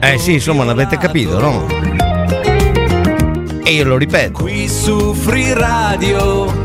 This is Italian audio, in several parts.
Sì, insomma, l'avete capito, no? E io lo ripeto. Qui su Free Radio,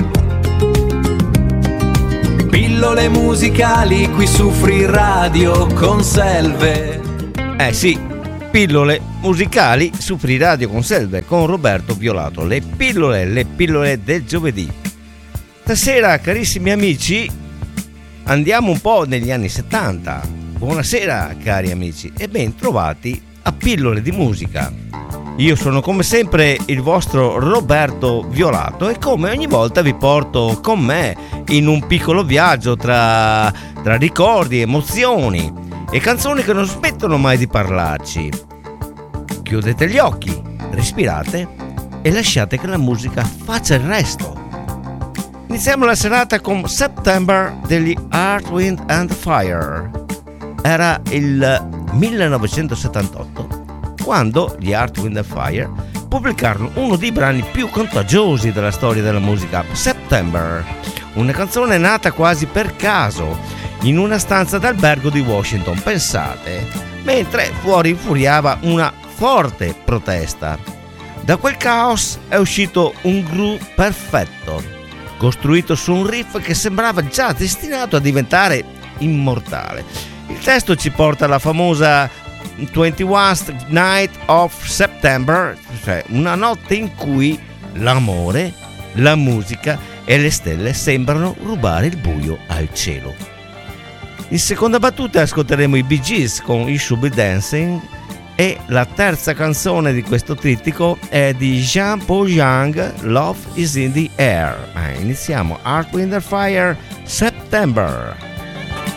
pillole musicali qui su Free Radio con Selve. Sì, pillole musicali su Free Radio con Selve, con Roberto Violato. Le pillole del giovedì. Stasera, carissimi amici, andiamo un po' negli anni 70. Buonasera, cari amici, e ben trovati a Pillole di Musica. Io sono come sempre il vostro Roberto Violato e come ogni volta vi porto con me in un piccolo viaggio tra ricordi, emozioni e canzoni che non smettono mai di parlarci. Chiudete gli occhi, respirate e lasciate che la musica faccia il resto. Iniziamo la serata con September degli Earth, Wind and Fire. Era il 1978 quando gli Earth, Wind and Fire pubblicarono uno dei brani più contagiosi della storia della musica, September, una canzone nata quasi per caso in una stanza d'albergo di Washington, pensate, mentre fuori infuriava una forte protesta. Da quel caos è uscito un groove perfetto, costruito su un riff che sembrava già destinato a diventare immortale. Il testo ci porta alla famosa 21st Night of September, cioè una notte in cui l'amore, la musica e le stelle sembrano rubare il buio al cielo. In seconda battuta ascolteremo i Bee Gees con You Should Be Dancing e la terza canzone di questo trittico è di Jean-Paul Young, Love is in the Air. Iniziamo Earth, Wind and Fire, September.